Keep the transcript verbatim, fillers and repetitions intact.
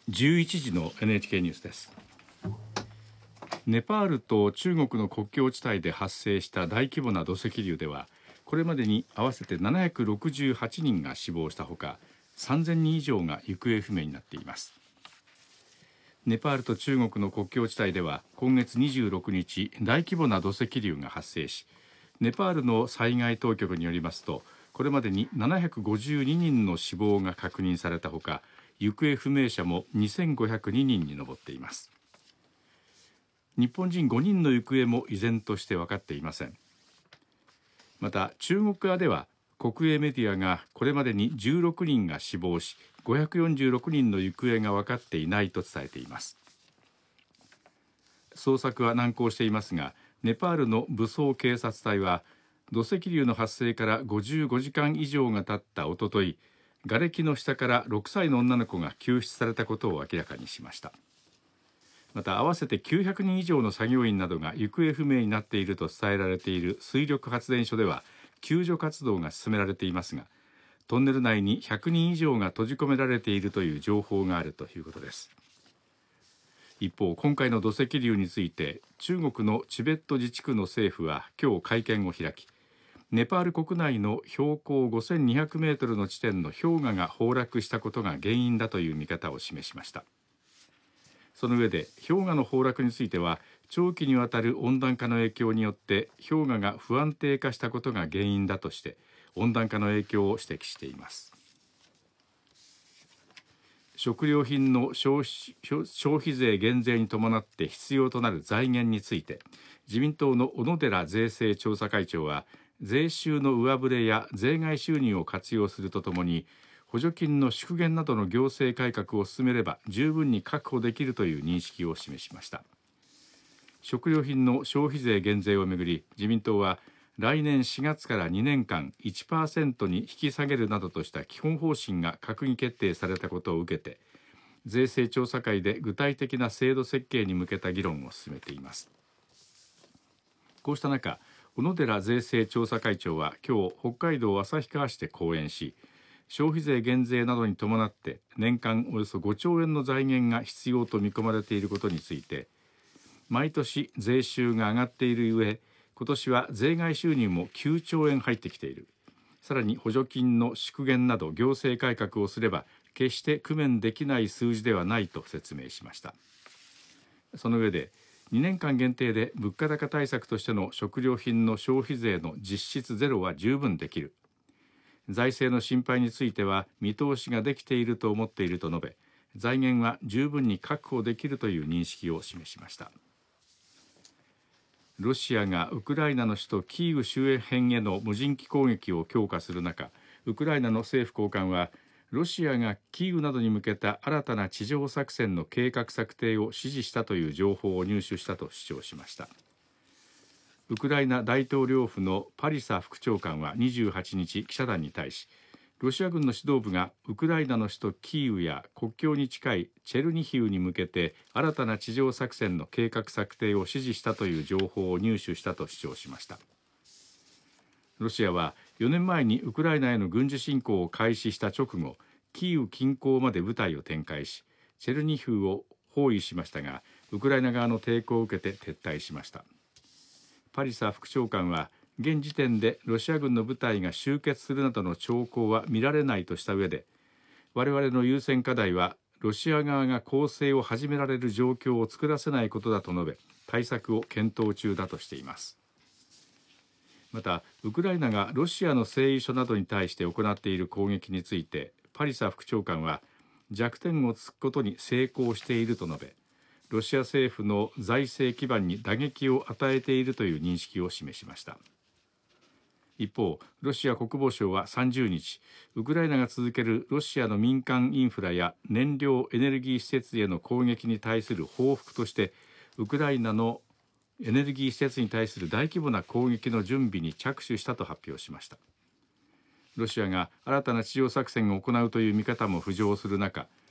じゅういちじの エヌエイチケー ニュースです。ネパールと中国の国境地帯で発生した大規模な土石流では、これまでに合わせてななひゃくろくじゅうはちにんが死亡したほか、さんぜんにん以上が行方不明になっています。ネパールと中国の国境地帯では今月にじゅうろくにち、大規模な土石流が発生し、ネパールの災害当局によりますと、これまでにななひゃくごじゅうににんの死亡が確認されたほか、行方不明者もにせんごひゃくににんに上っています。日本人ごにんの行方も依然として分かっていません。また中国側では国営メディアがこれまでにじゅうろくにんが死亡し、ごひゃくよんじゅうろくにんの行方が分かっていないと伝えています。捜索は難航していますが、ネパールの武装警察隊は土石流の発生からごじゅうごじかん以上が経ったおととい、瓦礫の下からろくさいの女の子が救出されたことを明らかにしました。また合わせてきゅうひゃくにん以上の作業員などが行方不明になっていると伝えられている水力発電所では救助活動が進められていますが、トンネル内にひゃくにん以上が閉じ込められているという情報があるということです。一方、今回の土石流について中国のチベット自治区の政府は今日会見を開き、ネパール国内の標高ごせんにひゃくメートルの地点の氷河が崩落したことが原因だという見方を示しました。その上で氷河の崩落については、長期にわたる温暖化の影響によって氷河が不安定化したことが原因だとして温暖化の影響を指摘しています。食料品の消費、消費税減税に伴って必要となる財源について、自民党の小野寺税制調査会長は、税収の上振れや税外収入を活用するとともに、補助金の縮減などの行政改革を進めれば十分に確保できるという認識を示しました。食料品の消費税減税をめぐり、自民党は来年しがつからにねんかん いちパーセント に引き下げるなどとした基本方針が閣議決定されたことを受けて、税制調査会で具体的な制度設計に向けた議論を進めています。こうした中、小野寺税制調査会長は今日北海道旭川市で講演し、消費税減税などに伴って年間およそごちょうえんの財源が必要と見込まれていることについて、毎年税収が上がっている上、今年は税外収入もきゅうちょうえん入ってきている。さらに補助金の縮減など行政改革をすれば決して工面できない数字ではないと説明しました。その上で、にねんかん限定で物価高対策としての食料品の消費税の実質ゼロは十分できる。財政の心配については見通しができていると思っていると述べ、財源は十分に確保できるという認識を示しました。ロシアがウクライナの首都キーウ周辺への無人機攻撃を強化する中、ウクライナの政府高官は、ロシアがキーウなどに向けた新たな地上作戦の計画策定を指示したという情報を入手したと主張しました。ウクライナ大統領府のパリサ副長官はにじゅうはちにち記者団に対し、ロシア軍の指導部がウクライナの首都キーウや国境に近いチェルニヒウに向けて新たな地上作戦の計画策定を指示したという情報を入手したと主張しました。ロシアはよねんまえにウクライナへの軍事侵攻を開始した直後、キーウ近郊まで部隊を展開し、チェルニヒウを包囲しましたが、ウクライナ側の抵抗を受けて撤退しました。パリサ副長官は、現時点でロシア軍の部隊が集結するなどの兆候は見られないとした上で、我々の優先課題はロシア側が攻勢を始められる状況を作らせないことだと述べ、対策を検討中だとしています。また、ウクライナがロシアの製油所などに対して行っている攻撃について、パリサ副長官は弱点を突くことに成功していると述べ、ロシア政府の財政基盤に打撃を与えているという認識を示しました。一方、ロシア国防省はさんじゅうにち、ウクライナが続けるロシアの民間インフラや燃料エネルギー施設への攻撃に対する報復として、ウクライナのエネルギー施設に対する大規模な攻撃の準備に着手したと発表しました。ロシアが新たな地上作戦を行うという見方も浮上する中、